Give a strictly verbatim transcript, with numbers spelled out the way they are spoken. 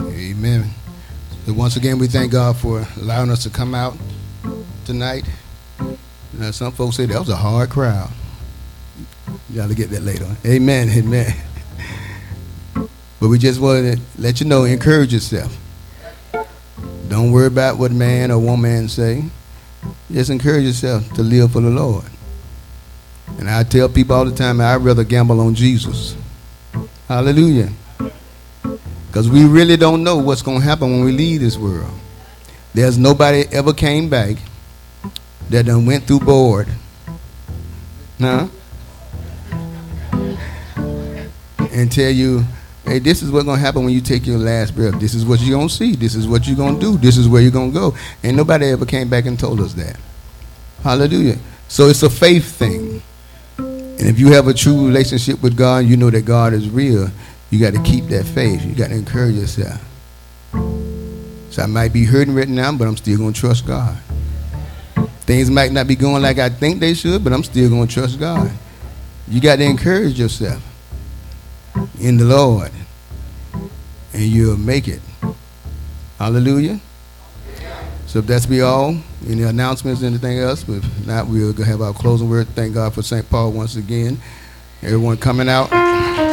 Amen. So once again, we thank God for allowing us to come out tonight. Now, some folks say that was a hard crowd. You got to get that later. Amen. Amen. But we just wanted to let you know, encourage yourself. Don't worry about what man or woman say. Just encourage yourself to live for the Lord. And I tell people all the time, I'd rather gamble on Jesus. Hallelujah. Because we really don't know what's going to happen when we leave this world. There's nobody ever came back that done went through board. Huh? And tell you, hey, this is what's going to happen when you take your last breath. This is what you're going to see. This is what you're going to do. This is where you're going to go. And nobody ever came back and told us that. Hallelujah. So it's a faith thing. And if you have a true relationship with God, you know that God is real. You got to keep that faith. You got to encourage yourself. So I might be hurting right now, but I'm still going to trust God. Things might not be going like I think they should, but I'm still going to trust God. You got to encourage yourself in the Lord, and you'll make it. Hallelujah. So if that's be all, any announcements, anything else? But if not, we'll have our closing word. Thank God for Saint Paul once again. Everyone coming out.